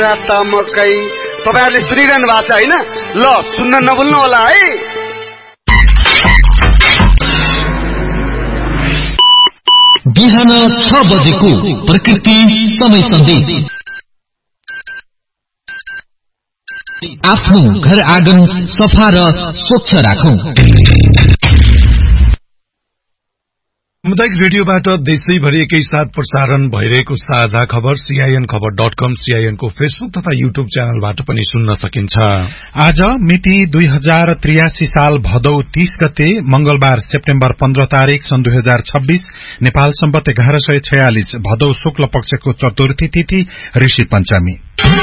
मकै तपाईहरुले सुनिरहनु भएको छ हैन? ल सुन्न नभुल्नु होला है। बिहान 6 बजेको प्रकृति समय सन्देश। आफ्नो घर आँगन सफा र स्वच्छ राखौं। सामुदायिक रेडियोबाट देशैभरि एकैसाथ प्रसारण भइरहेको साझा खबर CINखबर.com, CIN को फेसबुक तथा युट्युब च्यानलबाट पनि सुन्न सकिन्छ। आज मिति 2083 साल भदौ 30 गते मंगलबार सेप्टेम्बर 15 तारिक सन् 2026 नेपाल सम्वत 1146 भदौ शुक्ल पक्षको चतुर्थी तिथि ऋषि पञ्चमी।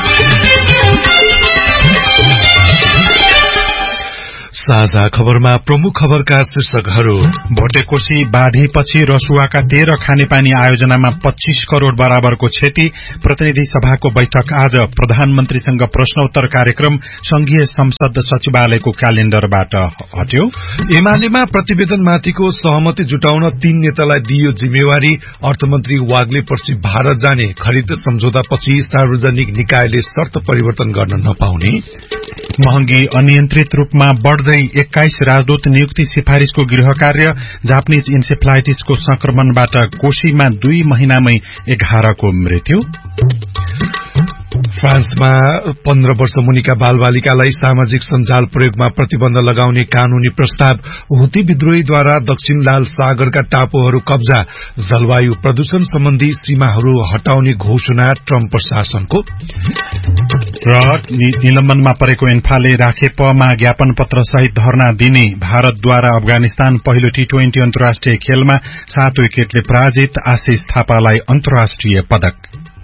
साझा खबरमा प्रमुख खबरका शीर्षकहरू। भोटेकोशी बाढीपछि रसुवाका 13 खानेपानी आयोजनामा 25 करोड़ बराबरको क्षति। प्रतिनिधि सभाको बैठक आज। प्रधानमन्त्रीसँग प्रश्नोत्तर कार्यक्रम संघीय संसद सचिवालयको क्यालेण्डरबाट हट्यो। एमालेमा प्रतिवेदनमाथिको सहमति जुटाउन 3 नेतालाई दिइयो जिम्मेवारी। अर्थमन्त्री वाग्ले पर्सि भारत जाने। खरिद सम्झौतापछि सार्वजनिक निकायले शर्त परिवर्तन गर्न नपाउने। महँगी अनियन्त्रित रूपमा बढ्दै 21 राजदूत नियुक्ति सिफारिशको गृह कार्य। जापानीज इन्सेफ्लाइटिसको संक्रमणबाट कोशीमा 2 महिनामै 11 को मृत्यु। फ्रान्समा 15 वर्ष मुनिका बालबालिकालाई सामाजिक सञ्जाल प्रयोगमा प्रतिबन्ध लगाउने कानूनी प्रस्ताव। हुती विद्रोहीद्वारा दक्षिण लाल सागरका टापुहरू कब्जा। जलवायु प्रदूषण सम्बन्धी सीमाहरू हटाउने घोषणा ट्रम्प प्रशासनको। र निलम्बनमा परेको एन्फाले राखेपमा ज्ञापन पत्र सहित धरना दिने। भारतद्वारा अफगानिस्तान पहिलो T20 अन्तर्राष्ट्रिय खेलमा 7 विकेटले पराजित। आशिष थापालाई अन्तर्राष्ट्रिय पदक।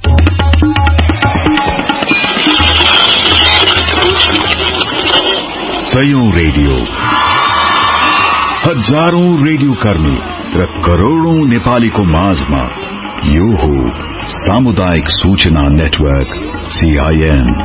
सयौं रेडियो, हजारौं रेडियो कर्मी र करोड़ौं नेपालीको माझमा यो हो सामुदायिक सूचना नेटवर्क CIN।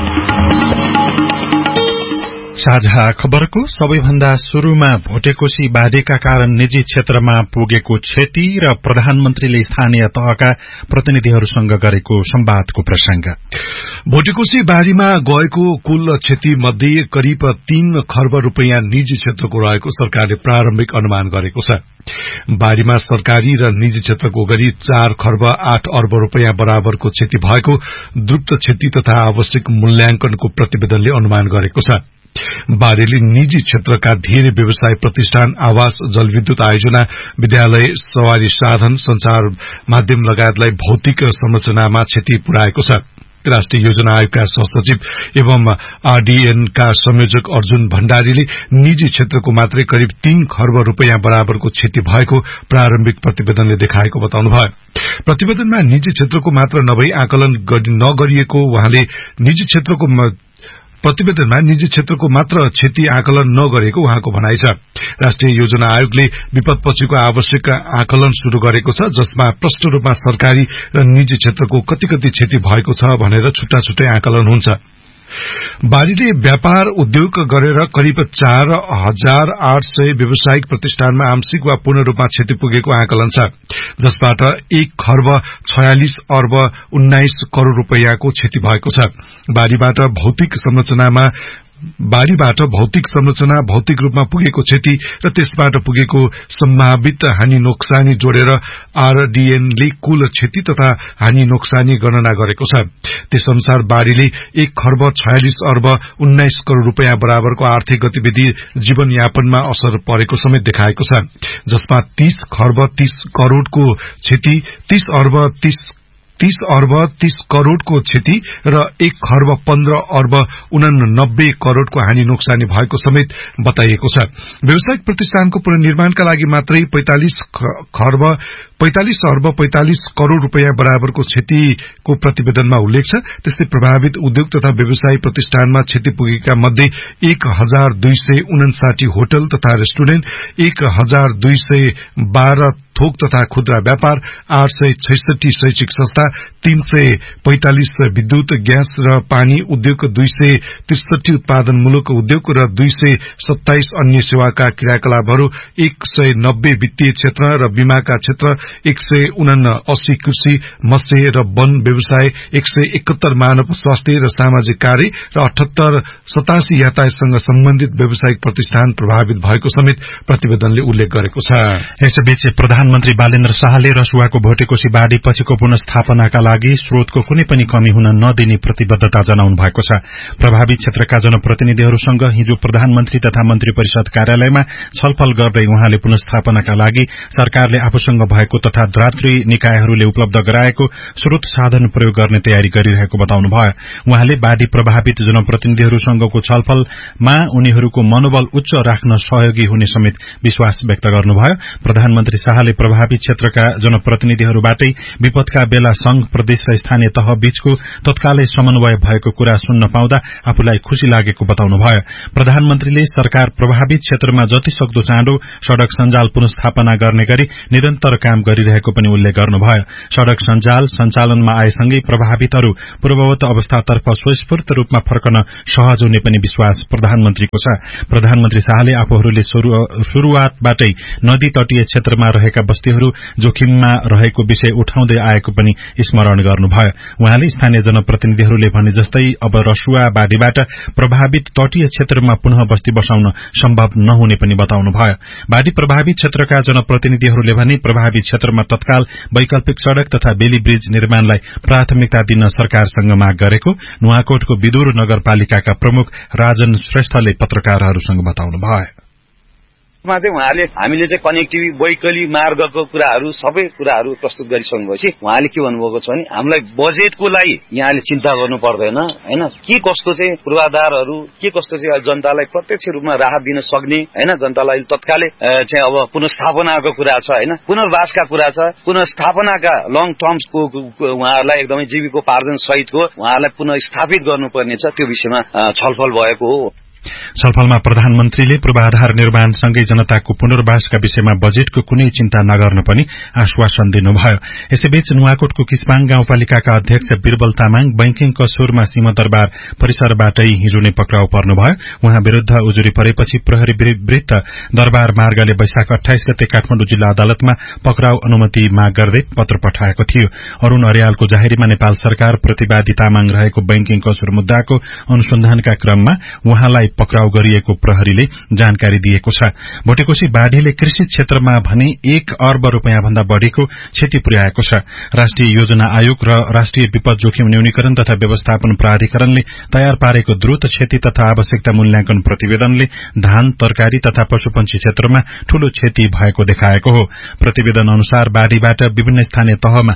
साझा खबरको सबैभन्दा शुरूमा भोटेकोशी बाढीका कारण निजी क्षेत्रमा पुगेको क्षति र प्रधानमन्त्रीले स्थानीय तहका प्रतिनिधिहरूसँग गरेको संवादको प्रसंग। भोटेकोशी बाढीमा गएको कुल क्षति मध्ये करिब 3 खर्ब रुपैयाँ निजी क्षेत्रको रहेको सरकारले प्रारम्भिक अनुमान गरेको छ। बाढीमा सरकारी र निजी क्षेत्रको गरी 4 खर्ब 8 अर्ब रुपैयाँ बराबरको क्षति भएको द्रुत क्षति तथा आवश्यक मूल्याङ्कनको प्रतिवेदनले अनुमान गरेको छ। बाढीले निजी क्षेत्रका धेरै व्यवसाय प्रतिष्ठान, आवास, जलविद्युत आयोजना, विद्यालय, सवारी साधन, संचार माध्यम लगायतलाई भौतिक संरचनामा क्षति पुर्याएको छ। राष्ट्रिय योजना आयोगका सहसचिव एवं RDN का संयोजक अर्जुन भण्डारीले निजी क्षेत्रको मात्रै करिब 3 खर्ब रुपैयाँ बराबरको क्षति भएको प्रारम्भिक प्रतिवेदनले देखाएको बताउनुभयो। प्रतिवेदनमा निजी क्षेत्रको मात्र नभई आकलन नगरिएको उहाँले प्रतिवेदनमा निजी क्षेत्रको मात्र क्षति आकलन नगरेको उहाँको भनाइ छ। राष्ट्रिय योजना आयोगले विपदपछिको आवश्यक आकलन शुरू गरेको छ, जसमा प्रष्ट रूपमा सरकारी र निजी क्षेत्रको कति क्षति भएको छ भनेर छुट्टा छुट्टै आकलन हुन्छ। बाढीले व्यापार उद्योग गरेर करिब 4800 व्यावसायिक प्रतिष्ठानमा आंशिक वा पूर्ण रूपमा क्षति पुगेको आकलन छ, जसबाट 1 खर्ब 46 अर्ब 19 करोड़ रुपैयाँको क्षति भएको छ। बाढीबाट भौतिक संरचना भौतिक रूपमा पुगेको क्षति र त्यसबाट पुगेको सम्भावित हानि नोक्सानी जोडेर RDN ले कुल क्षति तथा हानि नोक्सानी गणना गरेको छ। त्यसअनुसार बाढीले 1 खर्ब 46 अर्ब 19 करोड़ रुपैयाँ बराबरको आर्थिक गतिविधि जीवनयापनमा असर परेको समेत देखाएको छ, जसमा 30 खर्ब 30 करोड़को क्षति, 30 अर्ब 30 करोड़को क्षति र 1 खर्ब 15 अर्ब 89 करोड़को हानि नोक्सानी भएको समेत बताइएको छ। व्यावसायिक प्रतिष्ठानको पुनर्निर्माणका लागि मात्रै 45 अर्ब 45 करोड़ रुपैयाँ बराबरको क्षतिको प्रतिवेदनमा उल्लेख छ। त्यस्तै प्रभावित उद्योग तथा व्यवसायी प्रतिष्ठानमा क्षति पुगेका मध्ये 1259 होटल तथा रेस्टुरेन्ट, 1212 थोक तथा खुद्रा व्यापार, 866 शैक्षिक संस्था, 345 विद्युत, ग्यास र पानी उद्योग, 263 उत्पादनमूलक उद्योग र 227 अन्य सेवाका क्रियाकलापहरू, 190 वित्तीय क्षेत्र र बीमाका क्षेत्र 179 कृषि, मत्स्य र वन व्यवसाय, 171 मानव स्वास्थ्य र सामाजिक कार्य र 87 यातायातसँग सम्बन्धित व्यावसायिक प्रतिष्ठान प्रभावित भएको समेत प्रतिवेदनले उल्लेख गरेको छ। यसैबीच प्रधानमन्त्री बालेन्द्र शाहले रसुवाको भोटेकोशी बाढ़ी पछिको पुनर्स्थापनाका लागि स्रोतको कुनै पनि कमी हुन नदिने प्रतिबद्धता जनाउनु भएको छ। प्रभावित क्षेत्रका जनप्रतिनिधिहरूसँग हिजो प्रधानमन्त्री तथा मन्त्री परिषद कार्यालयमा छलफल गर्दै उहाँले पुनर्स्थापनाका लागि सरकारले आफूसँग भएको तथा द्रात्री निकायहरूले उपलब्ध गराएको स्रोत साधन प्रयोग गर्ने तयारी गरिरहेको बताउनुभयो। उहाँले बाढ़ी प्रभावित जनप्रतिनिधिहरूसँगको छलफलमा उनीहरूको मनोबल उच्च राख्न सहयोगी हुने समेत विश्वास व्यक्त गर्नुभयो। प्रधानमन्त्री शाहले प्रभावित क्षेत्रका जनप्रतिनिधिहरूबाटै विपदका बेला संघ, प्रदेश र स्थानीय तह बीचको तत्कालै समन्वय भएको कुरा सुन्न पाउँदा आफूलाई खुशी लागेको बताउनुभयो। प्रधानमन्त्रीले सरकार प्रभावित क्षेत्रमा जति सक्दो चाँडो सड़क सञ्जाल पुनर्स्थापना गर्ने गरी निरन्तर काम गरिरहेको पनि उल्लेख गर्नुभयो। सड़क सञ्जाल सञ्चालनमा आएसँगै प्रभावितहरू पूर्ववत अवस्थातर्फ स्वस्फूर्त रूपमा फर्कन सहज हुने पनि विश्वास प्रधानमन्त्रीको छ। प्रधानमन्त्री शाहले आफूहरूले शुरूआतबाटै नदी तटीय क्षेत्रमा रहेका बस्तीहरू जोखिममा रहेको विषय उठाउँदै आएको पनि स्मरण गर्नुभयो। उहाँले स्थानीय जनप्रतिनिधिहरूले भने जस्तै अब रसुवा बाढ़ीबाट प्रभावित तटीय क्षेत्रमा पुनः बस्ती बसाउन सम्भव नहुने पनि बताउनुभयो। बाढ़ी प्रभावित क्षेत्रका जनप्रतिनिधिहरूले भने प्रभावित क्षेत्रमा तत्काल वैकल्पिक सड़क तथा बेली ब्रिज निर्माणलाई प्राथमिकता दिन सरकारसँग माग गरेको नुवाकोटको विदुर नगरपालिकाका प्रमुख राजन श्रेष्ठले पत्रकारहरूसँग बताउनुभयो। उहाँले हामीले चाहिँ कनेक्टिभिटी वैकल्पिक मार्गको कुराहरू सबै कुराहरू प्रस्तुत गरिसक्नु भएपछि उहाँले के भन्नुभएको छ भने हामीलाई बजेटको लागि यहाँले चिन्ता गर्नु पर्दैन हैन, के कस्तो चाहिँ पूर्वाधारहरू के कस्तो चाहिँ जनतालाई प्रत्यक्ष रूपमा राहत दिन सक्ने हैन, जनतालाई तत्कालै चाहिँ अब पुनर्स्थापनाको कुरा छ हैन, पुनर्वासका कुरा छ, पुनर्स्थापनाका लङ टर्म्सको उहाँहरूलाई एकदमै जीविकोपार्जन सहितको उहाँहरूलाई पुनर्स्थापित गर्नुपर्ने छ, त्यो विषयमा छलफल भएको हो। छलफलमा प्रधानमन्त्रीले पूर्वाधार निर्माणसँगै जनताको पुनर्वासका विषयमा बजेटको कुनै चिन्ता नगर्न पनि आश्वासन दिनुभयो। यसैबीच नुवाकोटको किस्पाङ गाउँपालिकाका अध्यक्ष बिरबल तामाङ बैंकिङ कसुरमा सिंहदरबार परिसरबाटै हिजो नै पक्राउ पर्नुभयो। उहाँ विरूद्ध उजुरी परेपछि प्रहरी वृत्त दरबार मार्गले वैशाख 28 गते काठमाडौँ जिल्ला अदालतमा पक्राउ अनुमति माग गर्दै पत्र पठाएको थियो। अरूण अर्यालको जाहेरीमा नेपाल सरकार प्रतिवादी तामाङ रहेको बैंकिङ कसुर मुद्दाको अनुसन्धानका क्रममा उहाँलाई पक्राउ गरिएको प्रहरीले जानकारी दिएको छ। भोटेकोशी बाढ़ीले कृषि क्षेत्रमा भने 1 अर्ब रुपियाँ भन्दा बढ़ीको क्षति पुर्याएको छ। राष्ट्रिय योजना आयोग र राष्ट्रिय विपद जोखिम न्यूनीकरण तथा व्यवस्थापन प्राधिकरणले तयार पारेको द्रुत क्षति तथा आवश्यकता मूल्याङ्कन प्रतिवेदनले धान, तरकारी तथा पशुपन्छी क्षेत्रमा ठूलो क्षति भएको देखाएको हो। प्रतिवेदन अनुसार बाढ़ीबाट विभिन्न स्थानीय तहमा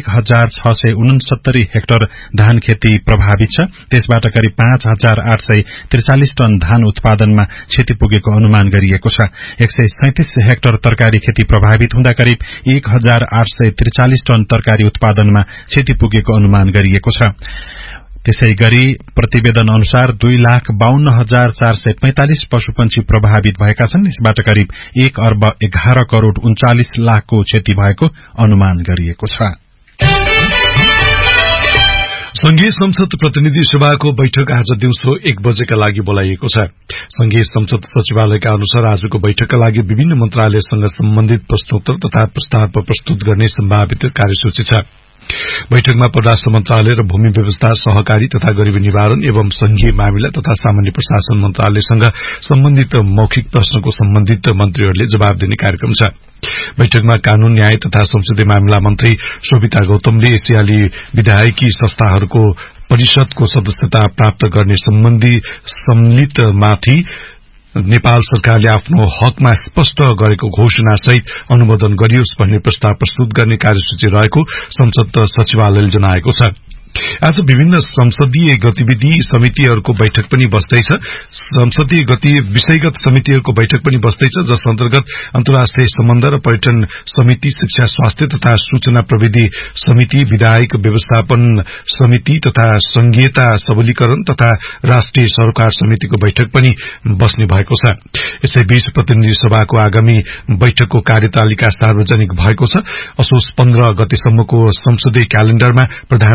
1669 हेक्टर धान खेती प्रभावित छ। त्यसबाट करिब 5843 टन धान उत्पादनमा क्षति पुगेको अनुमान गरिएको छ। 137 हेक्टर तरकारी खेती प्रभावित हुँदा करिब 1843 टन तरकारी उत्पादनमा क्षति पुगेको अनुमान गरिएको छ। त्यसैगरी प्रतिवेदन अनुसार 2,52,445 पशुपन्छी प्रभावित भएका छन्। यसबाट करिब 1 अर्ब 11 करोड़ 39 लाखको क्षति भएको अनुमान गरिएको छ। संघीय संसद प्रतिनिधि सभाको बैठक आज दिउँसो 1 बजेका लागि बोलाइएको छ। संघीय संसद सचिवालयका अनुसार आजको बैठकका लागि विभिन्न मन्त्रालयसँग सम्बन्धित प्रश्नोत्तर तथा प्रस्ताव प्रस्तुत गर्ने सम्भावित कार्यसूची छ। बैठकमा परराष्ट्र मन्त्रालय र भूमि व्यवस्था, सहकारी तथा गरीबी निवारण एवं संघीय मामिला तथा सामान्य प्रशासन मन्त्रालयसँग सम्बन्धित मौखिक प्रश्नको सम्बन्धित मन्त्रीहरूले जवाब दिने कार्यक्रम छ। बैठकमा कानून, न्याय तथा संसदीय मामिला मन्त्री शोभिता गौतमले एसियाली विधायकी संस्थाहरूको परिषदको सदस्यता प्राप्त गर्ने सम्बन्धी सम्मिलितमाथि नेपाल सरकारले आफ्नो हकमा स्पष्ट गरेको घोषणा सहित अनुमोदन गरियोस् भन्ने प्रस्ताव प्रस्तुत गर्ने कार्यसूची रहेको संसद सचिवालयले जनाएको छ। आज विभिन्न संसदीय गतिविधि समितिहरूको बैठक पनि बस्दैछ। संसदीय विषयगत समितिहरूको बैठक पनि बस्दैछ, जस अन्तर्गत अन्तर्राष्ट्रिय सम्बन्ध र पर्यटन समिति, शिक्षा, स्वास्थ्य तथा सूचना प्रविधि समिति, विधायक व्यवस्थापन समिति तथा संघीयता सबलीकरण तथा राष्ट्रिय सरोकार समितिको बैठक पनि बस्ने भएको छ। यसैबीच प्रतिनिधि सभाको आगामी बैठकको कार्यतालिका सार्वजनिक भएको छ। असोज 15 गतेसम्मको संसदीय क्यालेण्डरमा प्रधानमन्त्री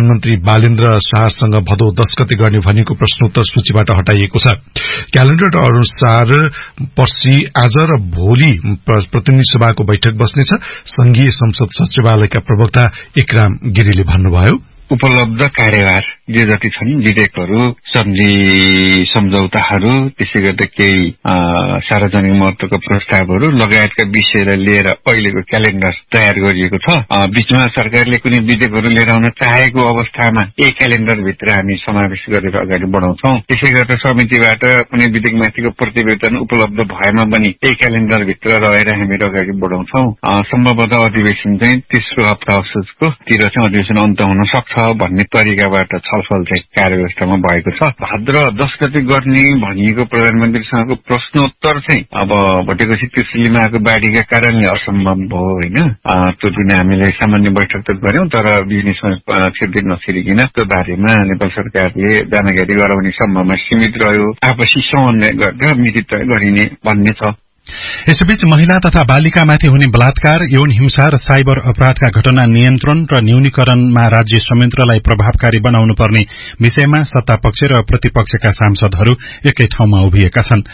बालेन्द्र शाहसँग भदौ 10 गते गर्ने भनिएको प्रश्नोत्तर सूचीबाट हटाइएको छ। क्यालेण्डर अनुसार पर्सि आज र भोलि प्रतिनिधि सभाको बैठक बस्नेछ। संघीय संसद सचिवालयका प्रवक्ता इकराम गिरीले भन्नुभयो, उपलब्ध कार्यभार जे जति छन् विधेयकहरू, सम्झौताहरू, त्यसै गर्दा केही सार्वजनिक महत्वका प्रस्तावहरू लगायतका विषयलाई लिएर अहिलेको क्यालेण्डर तयार गरिएको छ। बीचमा सरकारले कुनै विधेयकहरू लिएर आउन चाहेको अवस्थामा यही क्यालेण्डरभित्र हामी समावेश गरेर अगाडि बढाउँछौं। त्यसै गर्दा समितिबाट कुनै विधेयकमाथिको प्रतिवेदन उपलब्ध भएमा पनि यही क्यालेण्डरभित्र रहेर हामीहरू अगाडि बढाउँछौं। सम्भवतः अधिवेशन चाहिँ तेस्रो हप्ता असोजको तिर चाहिँ अधिवेशन अन्त हुन सक्छ भन्ने तरिकाबाट छलफल चाहिँ कार्यव्यवस्थामा भएको छ। भाद्र 10 गते गर्ने भनिएको प्रधानमन्त्रीसँगको प्रश्नोत्तर चाहिँ अब भटेकोसी त्रिशुलीमा आएको बाढीका कारणले असम्भव भयो होइन। त्यो दिन हामीले सामान्य बैठक त गर्यौं, तर बिजनेसमा छिर्दै नछिरिकन त्यो बारेमा नेपाल सरकारले जानकारी गराउने सम्भावना सीमित रह्यो। आपसी समन्वय गरेर मिति तय गरिने भन्ने छ। यसैबीच महिला तथा बालिकामाथि हुने बलात्कार, यौन हिंसा र साइबर अपराधका घटना नियन्त्रण र न्यूनीकरणमा राज्य संयन्त्रलाई प्रभावकारी बनाउनु पर्ने विषयमा सत्तापक्ष र प्रतिपक्षका सांसदहरू एकै ठाउँमा उभिएका छन्।